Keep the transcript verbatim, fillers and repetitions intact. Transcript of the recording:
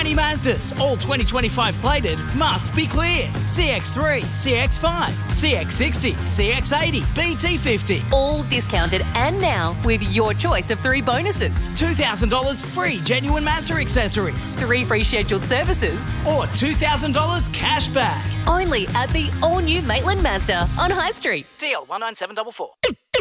twenty Mazdas, all twenty twenty-five plated, must be cleared. C X three, C X five, C X sixty, C X eighty, B T fifty. All discounted and now with your choice of three bonuses. two thousand dollars free genuine Mazda accessories. Three free scheduled services. Or two thousand dollars cash back. Only at the all-new Maitland Mazda on High Street. D L one nine seven four four.